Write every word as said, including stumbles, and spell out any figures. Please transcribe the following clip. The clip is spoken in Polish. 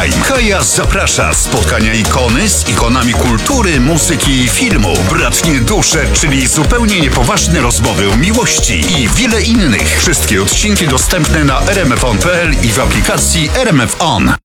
Time. Kaja zaprasza. Spotkania ikony z ikonami kultury, muzyki i filmu. Bratnie dusze, czyli zupełnie niepoważne rozmowy o miłości i wiele innych. Wszystkie odcinki dostępne na r m f on kropka p l i w aplikacji R M F On.